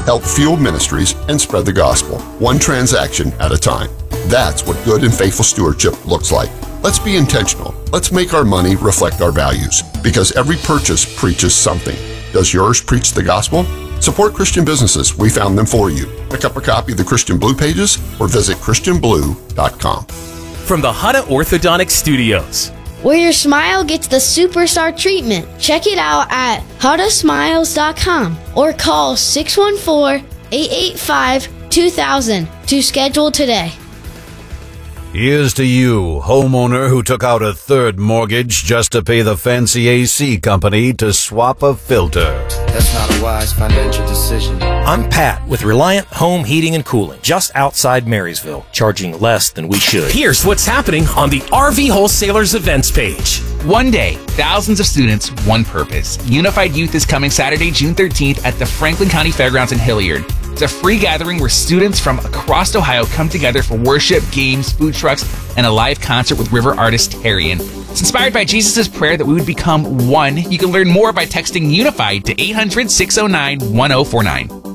help fuel ministries, and spread the gospel, one transaction at a time. That's what good and faithful stewardship looks like. Let's be intentional. Let's make our money reflect our values, because every purchase preaches something. Does yours preach the gospel? Support Christian businesses. We found them for you. Pick up a copy of the Christian Blue Pages or visit christianblue.com. From the Hutta Orthodontic Studios, where your smile gets the superstar treatment. Check it out at HuttaSmiles.com or call 614-885-2000 to schedule today. Here's to you, homeowner who took out a third mortgage just to pay the fancy AC company to swap a filter. That's not a wise financial decision. I'm Pat with Reliant Home Heating and Cooling, just outside Marysville, charging less than we should. Here's what's happening on the RV Wholesalers events page. One day, thousands of students, one purpose. Unified Youth is coming Saturday, June 13th at the Franklin County Fairgrounds in Hilliard. It's a free gathering where students from across Ohio come together for worship, games, food trucks, and a live concert with river artist Tarian. It's inspired by Jesus' prayer that we would become one. You can learn more by texting UNIFIED to 800-609-1049.